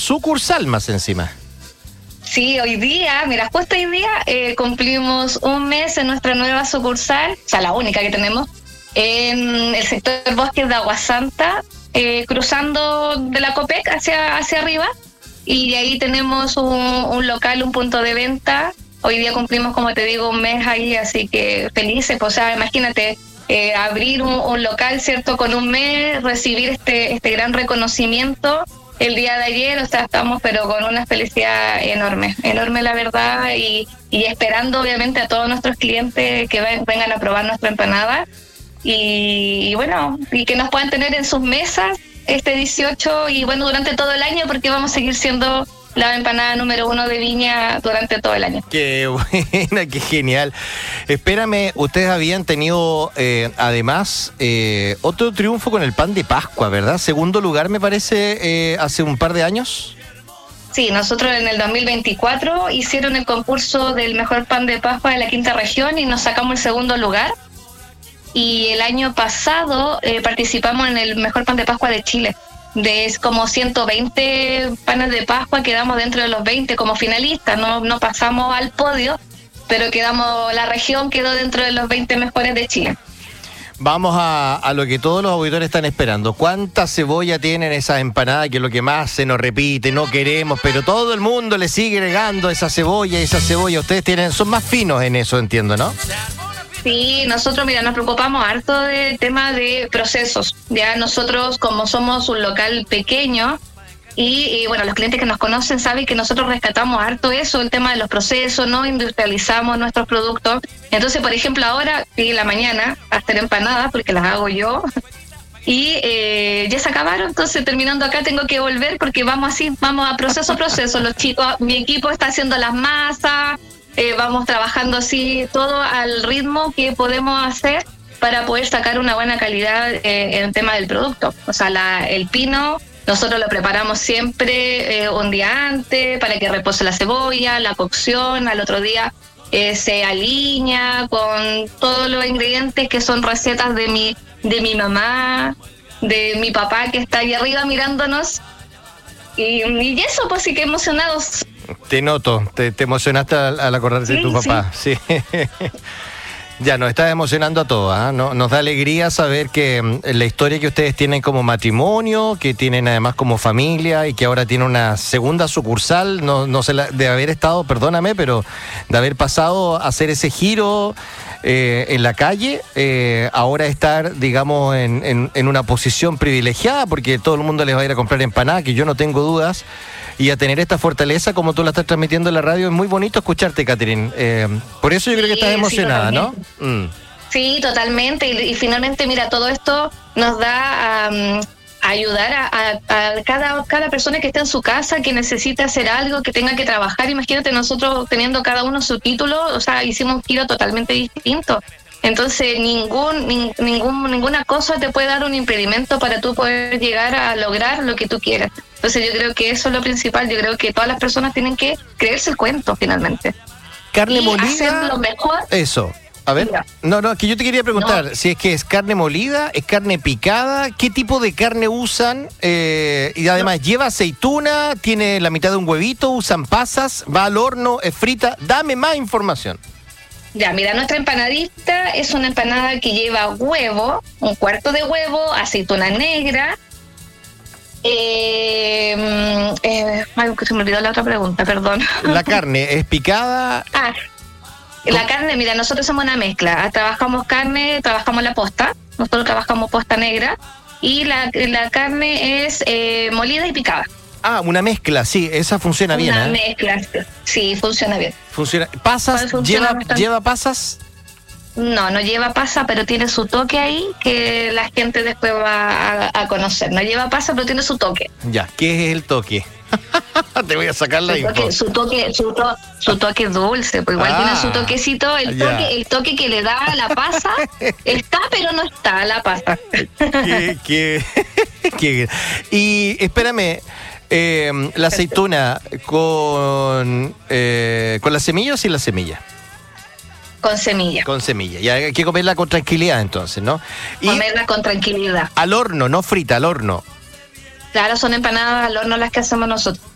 sucursal más encima. Sí, hoy día, mira, justo hoy día cumplimos un mes en nuestra nueva sucursal, o sea, la única que tenemos, en el sector Bosques de Agua Santa, cruzando de la Copec hacia arriba, y ahí tenemos un local, un punto de venta. Hoy día cumplimos, como te digo, un mes ahí, así que felices. Pues, o sea, imagínate abrir un local, ¿cierto? Con un mes, recibir este gran reconocimiento el día de ayer. O sea, estamos pero con una felicidad enorme la verdad, y esperando obviamente a todos nuestros clientes que vengan a probar nuestra empanada y bueno, y que nos puedan tener en sus mesas este 18 y bueno, durante todo el año, porque vamos a seguir siendo la empanada número 1 de Viña durante todo el año. Qué buena, qué genial. Espérame, ustedes habían tenido además otro triunfo con el pan de Pascua, ¿verdad? Segundo lugar, me parece, hace un par de años. Sí, nosotros en el 2024 hicieron el concurso del mejor pan de Pascua de la quinta región y nos sacamos el segundo lugar. Y el año pasado participamos en el mejor pan de Pascua de Chile. De como 120 panes de Pascua, quedamos dentro de los 20 como finalistas. No pasamos al podio, pero la región quedó dentro de los 20 mejores de Chile. Vamos a lo que todos los auditores están esperando. ¿Cuánta cebolla tienen esas empanadas? Que es lo que más se nos repite, no queremos, pero todo el mundo le sigue agregando esa cebolla. Ustedes son más finos en eso, entiendo, ¿no? Sí, nosotros, mira, nos preocupamos harto del tema de procesos. Ya nosotros, como somos un local pequeño, y bueno, los clientes que nos conocen saben que nosotros rescatamos harto eso, el tema de los procesos, no industrializamos nuestros productos. Entonces, por ejemplo, ahora, en la mañana, a hacer empanadas, porque las hago yo, y ya se acabaron, entonces terminando acá tengo que volver, porque vamos a proceso. Los chicos, mi equipo está haciendo las masas, vamos trabajando así todo al ritmo que podemos hacer para poder sacar una buena calidad en el tema del producto. O sea, el pino nosotros lo preparamos siempre un día antes para que repose la cebolla, la cocción, al otro día se alinea con todos los ingredientes que son recetas de mi mamá, de mi papá que está ahí arriba mirándonos, y eso, pues sí, que emocionados. Te noto, te emocionaste al acordarte de tu papá. Sí. Ya, nos está emocionando a todos, ¿eh? Nos da alegría saber que la historia que ustedes tienen como matrimonio, que tienen además como familia y que ahora tiene una segunda sucursal, no sé, de haber estado, perdóname, pero de haber pasado a hacer ese giro en la calle, ahora estar, digamos, en una posición privilegiada, porque todo el mundo les va a ir a comprar empanadas, que yo no tengo dudas. Y a tener esta fortaleza como tú la estás transmitiendo en la radio, es muy bonito escucharte, Catherine. Por eso yo creo que estás emocionada, ¿no? Sí, totalmente. Y finalmente, mira, todo esto nos da a ayudar a cada persona que está en su casa, que necesite hacer algo, que tenga que trabajar. Imagínate, nosotros teniendo cada uno su título, o sea, hicimos un giro totalmente distinto. Entonces, ninguna cosa te puede dar un impedimento para tú poder llegar a lograr lo que tú quieras. Entonces, yo creo que eso es lo principal. Yo creo que todas las personas tienen que creerse el cuento, finalmente. Carne y molida. Hacer lo mejor. Eso. A ver. Mira. No, es que yo te quería preguntar si es que es carne molida, es carne picada, ¿qué tipo de carne usan? Y además, ¿lleva aceituna? ¿Tiene la mitad de un huevito? ¿Usan pasas? ¿Va al horno? ¿Es frita? Dame más información. Ya, mira, nuestra empanadita es una empanada que lleva huevo, un cuarto de huevo, aceituna negra. Se me olvidó la otra pregunta, perdón. ¿La carne es picada? La carne, mira, nosotros somos una mezcla. Trabajamos carne, trabajamos la posta. Nosotros trabajamos posta negra. Y la carne es molida y picada. Ah, una mezcla, sí, esa funciona bien. Una mezcla, sí, funciona bien. Funciona. ¿Pasas? ¿Lleva pasas? No lleva pasa, pero tiene su toque ahí que la gente después va a conocer. No lleva pasa, pero tiene su toque. Ya, ¿qué es el toque? Te voy a sacar la info. Su toque dulce, pues igual tiene su toquecito, el toque que le da a la pasa, está pero no está la pasa. Y espérame, la aceituna con la semilla o sin la semilla. Con semilla. Con semilla. Y hay que comerla con tranquilidad entonces, ¿no? Y comerla con tranquilidad. Al horno, no frita, al horno. Claro, son empanadas al horno las que hacemos nosotros.